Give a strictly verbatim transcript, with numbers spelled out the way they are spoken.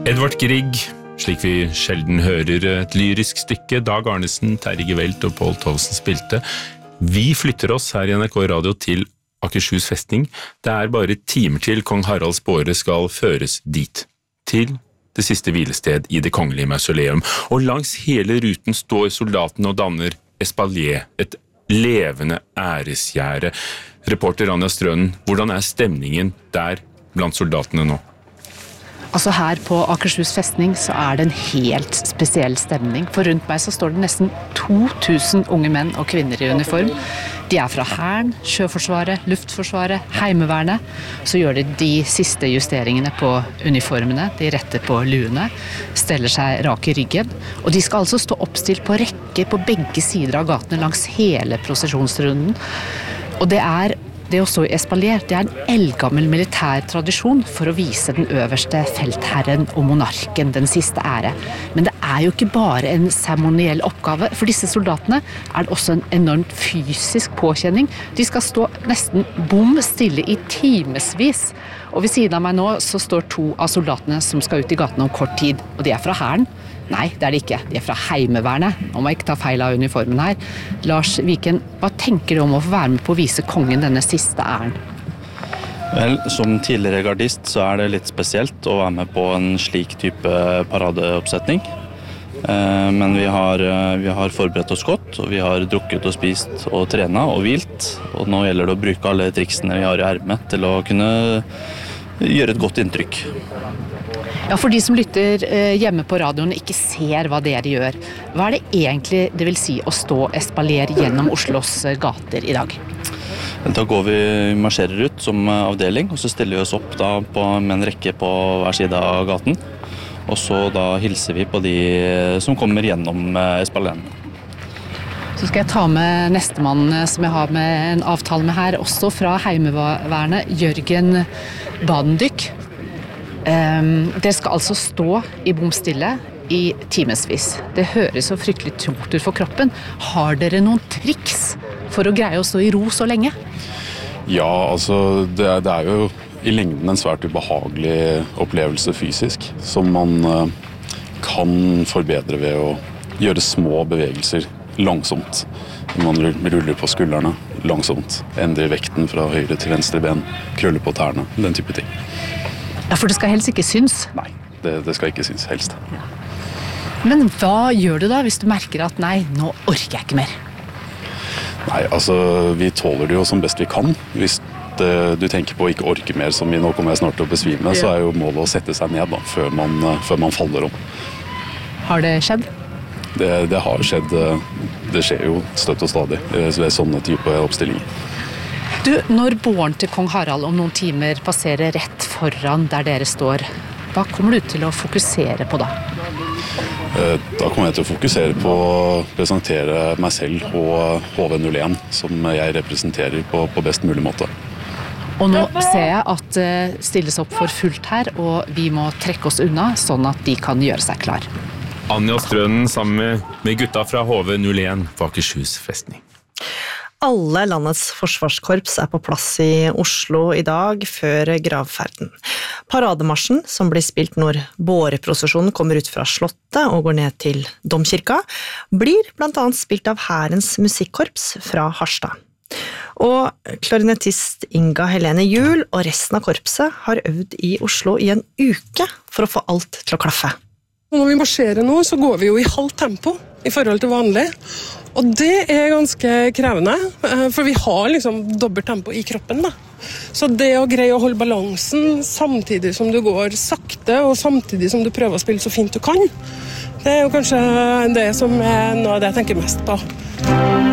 Edvard Grieg, slik vi sjelden hører et lyrisk stykke, Dag Arnesen, Terje Gewelt og Paul Tovsen spilte. Vi flytter oss her i N R K Radio til Akershus festning. Det er bare timer til kong Haralds båre skal føres dit, til det siste hvilested i det kongelige mausoleum. Og langs hele ruten står soldatene og danner espalier, et levende æresgjerde. Reporter Anja Strønen, hvordan er stemningen der blant soldatene nå? Altså her på Akershus festning så er det en helt spesiell stemning. For rundt meg så står det nesten to tusen unge menn og kvinner i uniform. De er fra Hæren, Sjøforsvaret, Luftforsvaret, Heimevernet. Så gjør de de siste justeringene på uniformene. De retter på luene, steller seg rak i ryggen. Og de skal altså stå oppstilt på rekke på begge sider av gatene langs hele prosesjonsrunden. Og det er Det å stå i espalier, det er en eldgammel militær tradisjon for å vise den øverste feltherren og monarken den siste ære. Men det er jo ikke bare en seremoniell oppgave. For disse soldatene er det også en enormt fysisk påkjenning. De skal stå nesten bom stille i timesvis. Og ved siden av meg nå så står to av soldatene som skal ut i gatene om kort tid. Og de er fra Hæren. Nei, det er de ikke. De er fra Heimevernet. Nå må jeg ikke ta feil av uniformen her. Lars Viken, hva tenker du om å få være med på å vise kongen denne siste æren? Vel, som tidligere gardist så er det litt spesielt å være med på en slik type paradeoppsetning. Men vi har, vi har forberedt oss godt, og vi har drukket og spist og trenet og hvilt. Og nå gjelder det å bruke alle triksene vi har i ermet til å kunne gjøre et godt inntrykk. Ja, for de som lytter hjemme på radioen og ikke ser hva dere gjør, hva er det egentlig det vil si å stå espalier gjennom Oslos gater i dag? Da går vi, marsjerer ut som avdeling, og så stiller vi oss opp da på, med en rekke på hver side av gaten. Og så da hilser vi på de som kommer gjennom espalien. Så skal jeg ta med nestemann som jeg har med en avtale med her, også fra Heimevernet, Jørgen Badendyk. Um, dere skal altså stå i bomstille i timesvis. Det høres så fryktelig tungt ut for kroppen. Har dere noen triks for å greie å stå i ro så lenge? Ja, altså det er, det er jo i lengden en svært ubehagelig opplevelse fysisk, som man uh, kan forbedre ved å gjøre små bevegelser langsomt. Man ruller på skuldrene langsomt, endrer vekten fra høyre til venstre ben, krøller på tærne, den type ting. Ja, for det skal helst ikke synes. Nei, det, det skal ikke synes helst. Ja. Men hva gjør du da hvis du merker at nei, nå orker jeg ikke mer? Nei, altså vi tåler det jo som best vi kan. Hvis det, du tenker på å ikke orke mer, som vi nå kommer jeg snart til å besvime, ja. Så er jo målet å sette seg ned da, før man, før man faller om. Har det skjedd? Det, det har skjedd. Det skjer jo støtt og stadig ved sånne type oppstillinger. Du, når båren til kong Harald om noen timer passerer rett foran der dere står, hva kommer du til å fokusere på da? Da kommer jeg til å fokusere på å presentere meg selv og H V null én, som jeg representerer på, på best mulig måte. Og nå ser jeg at det stilles opp for fullt her, og vi må trekke oss unna, sånn at de kan gjøre seg klar. Anja Strønen sammen med gutta fra H V null én på Akershus festning. Alle landets forsvarskorps er på plass i Oslo i dag før gravferden. Parademarsjen, som blir spilt når båreprosesjonen kommer ut fra slottet og går ned til domkirka, blir blant annet spilt av Hærens musikkorps fra Harstad. Og klarinettist Inga Helene Juel og resten av korpset har øvd i Oslo i en uke for å få alt til å klaffe. Når vi marsjerer nå, så går vi jo i halvt tempo i forhold til vanlig. Og det er ganske krevende, for vi har liksom dobbelt tempo i kroppen da. Så det å greie å holde balansen samtidig som du går sakte, og samtidig som du prøver å spille så fint du kan, det er jo kanskje det som er noe av det jeg tenker mest på.